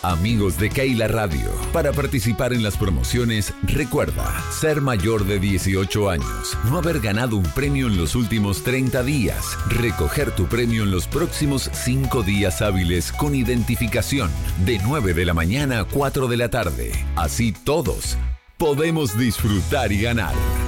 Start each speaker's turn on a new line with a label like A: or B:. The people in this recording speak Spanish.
A: Amigos de Keila Radio. Para participar en las promociones, recuerda ser mayor de 18 años, no haber ganado un premio en los últimos 30 días, recoger tu premio en los próximos 5 días hábiles con identificación, de 9 de la mañana a 4 de la tarde. Así todos podemos disfrutar y ganar.